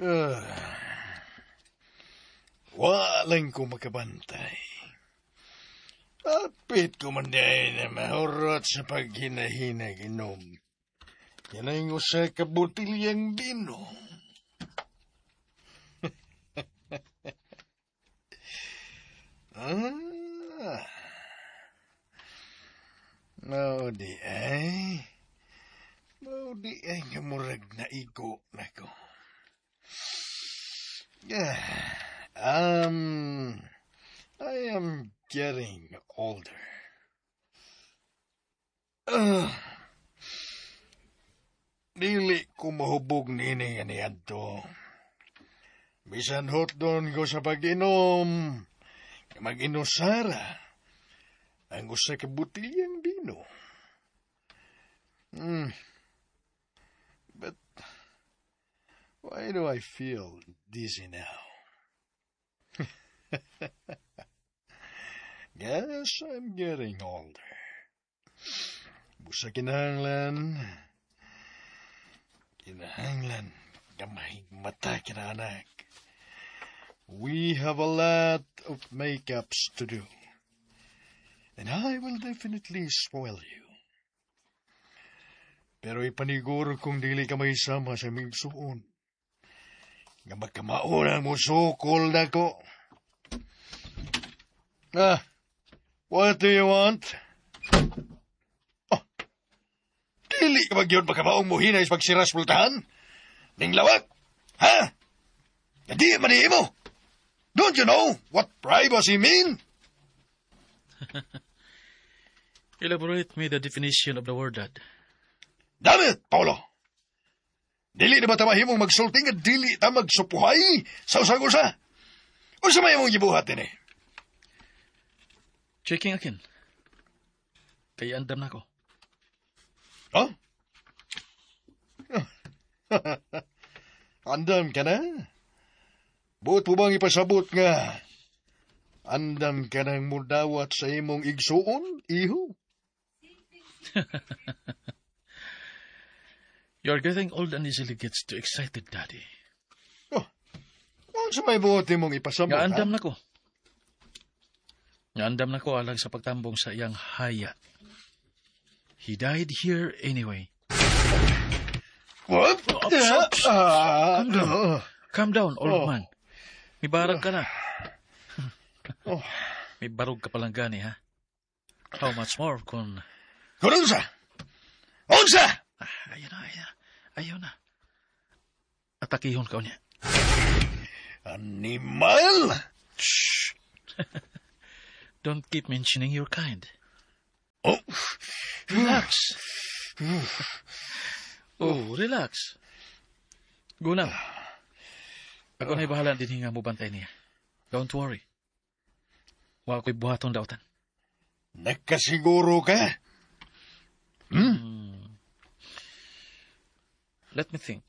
Ah, walang ko makabantay. Apit ko man dahil na mahurot sa paghinahinag inom. Yan ang usa ka botilyang bino. Ah, Maudi ay. Maudi ay murag na igo na ko. I am getting older. Dili ko mahubog nini nga niadto. Bisan hot doon ko sa pag-inom. Mag-inusara. Ang usa ka botilyang bino. But why do I feel dizzy now? Guess I'm getting older. Busa kinahanglan. Gamay mata kina anak. We have a lot of makeups to do. And I will definitely spoil you. Pero ipaniguro kung dili ka may sama sa aming suon. Nga magkamaonan mo sukol na ko. What do you want? Oh, dili ka magyod magkamaong mo hinay sa pagsiras pultahan? Ning lawak? Ha? Hindi man mo? Don't you know what privacy mean? Elaborate me the definition of the word, Dad. Damn it, Paulo! Dili na ba tamahimong magsulting at dili na magsupuhay sa usag-usa? O sa may mong gibuhat din eh? Checking akin. Kaya andam na ko. Huh? Andam ka na? Buot po bang ipasabot nga? Andam ka nang mudawat sa imong igsuon, iho? You're getting old and easily gets too excited, Daddy. Oh, sa may buot mong ipasabot, nga andam na ko. Nga andam na ko alang sa pagtambong sa iyang haya. He died here anyway. What? Calm down, old man. May barag ka na. May barog ka palang gani, ha? How much more kung... Kung unsa? Unsa? Ayaw na. Atakihon ka niya. Animal? Shh. Don't keep mentioning your kind. Oh. Relax. Relax. Gunang. Ako na'y bahala din hinga mo bantay niya. Don't worry. Wa ko'y buhaton dautan. Nagkasiguro ka? Let me think.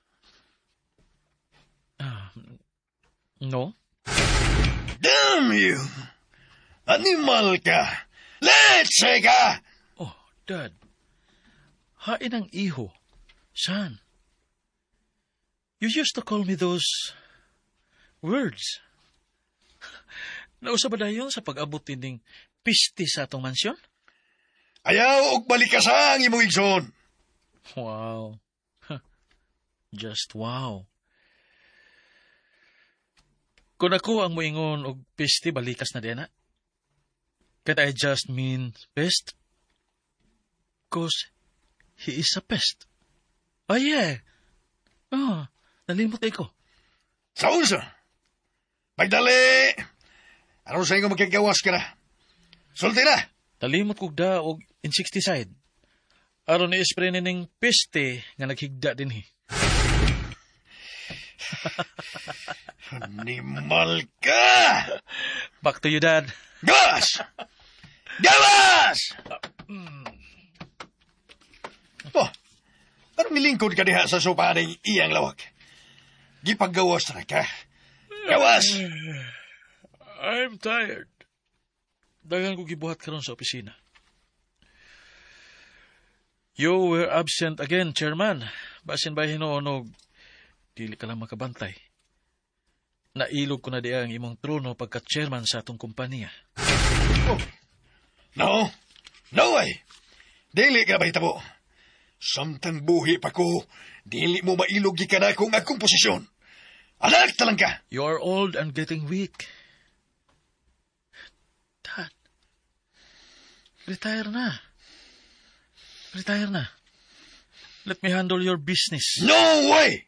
No? Damn you! Animal ka! Letse ka! Oh, Dad. Hain ang iho. Saan? You used to call me those words. Nausa ba dayon sa pag-abot ding pisti sa atong mansyon? Ayaw og balik ka sa ang imong igsoon. Wow. Just wow. Kung ako ang moingon og pisti, balikas na din, ha? Can I just mean pest? 'Cause he is a pest. Oh, yeah. Nalimot ko. Sa unsa? Pagdali! Ano sa inyo magkagawas ka na? Sulti na! Nalimot ko da og insecticide. Aron ni spray ning peste nga naghigda din hi. Animal ka! Back to you, Dad. Gawas! Gawas! Oh, anong nilingkod ka diha sa sopa ng iyang lawak? Gipaggawas na ka. Gawas! I'm tired. Dagan ko gibuhat karon sa opisina. You were absent again, Chairman. Basin ba hinuon og dili ka lang makabantay. Nailog ko na di ang imong trono pagka-chairman sa atong kumpanya. No! No way! Dili ka ba hitabo? Samtang buhi pa ko, dili mo mailog ka na kung akong posisyon. Anak talang ka! You are old and getting weak. Dad, retire na. Retire na. Let me handle your business. No way!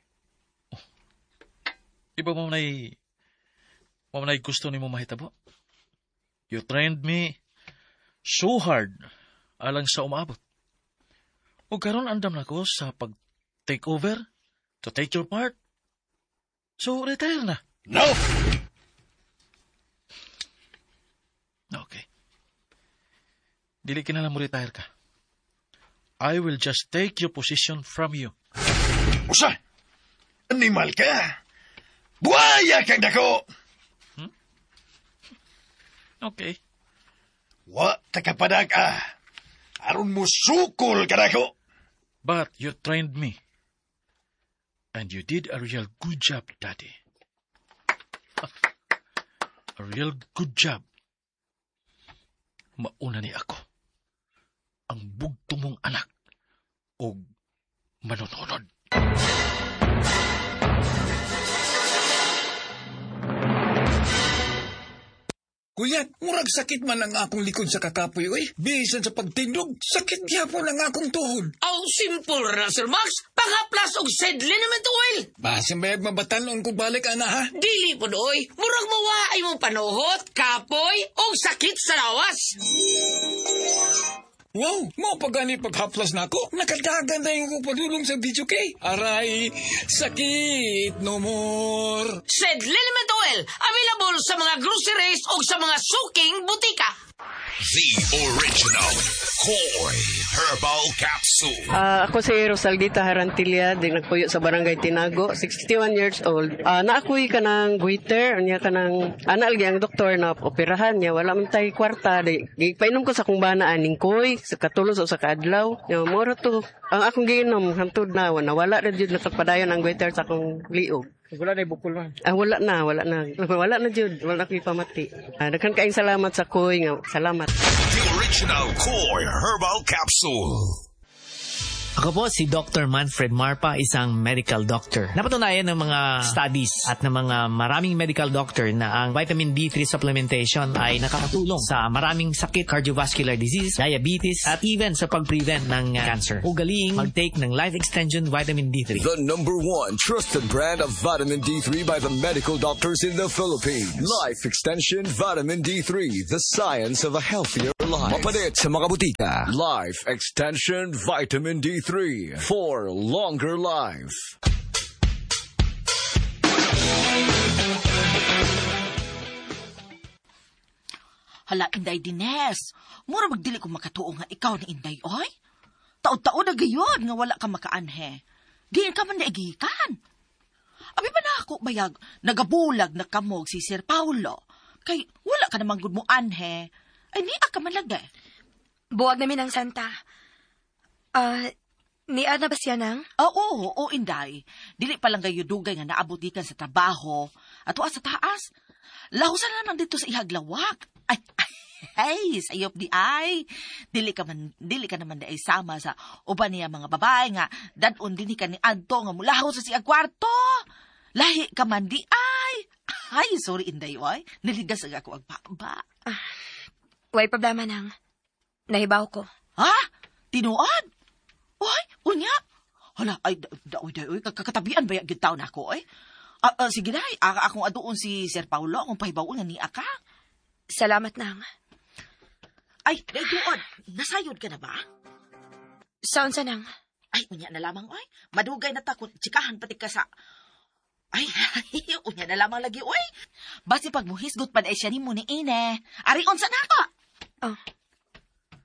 Iba mo na gusto ni mo mahitabo. You trained me so hard alang sa umabot. O karon andam na ko sa pag-take over to take your part. So, retire na. No! Okay. Dili ka na lang mo retire ka. I will just take your position from you. Usa! Animal ka! Buhaya kang dako! Okay. Wa takapadag aron mo sukol ka dako! But you trained me. And you did a real good job, Daddy. A real good job. Mauna ni ako. Ang bugto mong anak. O manununod. Kuya, murag sakit man ang akong likod sa kakapoy, oy. Bisan sa pagtindog, sakit gyapon ang akong tuhod. Aw, simple ra, Sir Max. Pangaplas og said liniment oil. Basin bayag mabatalon kung balik, ana, ha? Dili po doy. Murag mawaay mong panuhot, kapoy, o sakit sa lawas. Wow, mo pagani paghaplas na ako. Nakadagan na yung padulong sa video kay. Aray, sakit no more. Said liniment oil. Available sa mga groceries o sa mga suking butika. The original Koi Herbal Capsule. Ako si Rosaldita Harantilla, din nagpuyo sa Barangay Tinago, 61 years old. Naakuy ka ng goiter, niya ka ng anal ang doktor na operahan niya, wala man tayo kwarta. Painom ko sa kung bana aning koy, sa katulos o sa kaadlaw. Moro to, ang akong giinom, hantod na, wala na dyan nakapadayon ang goiter sa akong liog. Wala na bukol man. Wala na. Wala na dyan, wala na ko'y pamati. Nagkan kaing salamat sa koy nga, salamat. The original Koi Herbal Capsule. Ako po si Dr. Manfred Marpa, isang medical doctor. Napatunayan ng mga studies at ng mga maraming medical doctor na ang vitamin D3 supplementation ay nakakatulong sa maraming sakit, cardiovascular disease, diabetes, at even sa pag-prevent ng cancer. Ugaling mag-take ng Life Extension Vitamin D3. The #1 trusted brand of vitamin D3 by the medical doctors in the Philippines. Life Extension Vitamin D3, the science of a healthier life. Mapalit sa mga butika. Life Extension Vitamin D3 for longer life. Hala, Inday Dines. Mura magdili ko makatuo nga ikaw ni Inday, oy. Taod-taod na gayon nga wala ka makaanhe. Diyan ka man naigikan. Abi pa na ako bayag, nagabulag na kamog si Sir Paulo. Kay wala ka namang good mo anhe. Ay niya ka man lagay. Buwag namin ang Santa. Niya na ba siya nang? Oo, Inday. Dili pa lang kayo dugay nga naabuti sa trabaho. Ato sa taas. Lahusan na naman dito sa ihaglawak. Ay, sayop di ay. Dili ka naman di ay sama sa uban niya mga babae nga. Dadon din ka ni Anto nga mulaho sa siya kwarto. Lahi ka man di ay. Ay, sorry Inday, oy. Niligas ako agpaba. Way problema nang. Nahibaw ko. Ha? Tinuod? Oy, unya? Hala, ay, daoy, kakatabian ba yung gitaw na ako, oy? Sige na, akong adoon si Sir Paulo, akong pahibaw nga ni Aka. Salamat nang. Ay, doon, nasayod ka na ba? Saan sa nang? Ay, unya na lamang, oy. Madugay na takot, tsikahan pati ka sa... Ay, unya na lamang lagi, oy. Basi pag muhisgot pa na siya ni mo ni Ine. Arion sa nako. Oh.